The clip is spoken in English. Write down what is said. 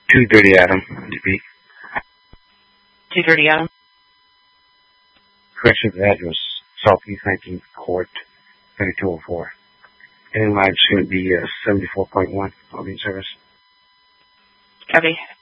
230 Adam, DP. 230 Adam. Correction of the address, Southeast 19th Court, 3204. And mileage going to be 74.1. I'll be in service. Copy.